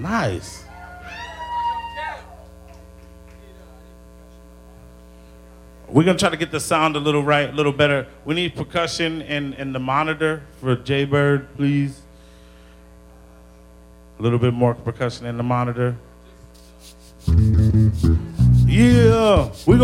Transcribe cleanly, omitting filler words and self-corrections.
Nice. We're gonna try to get the sound a little right, a little better. We need percussion in the monitor for Jaybird, please. A little bit more percussion in the monitor. Yeah,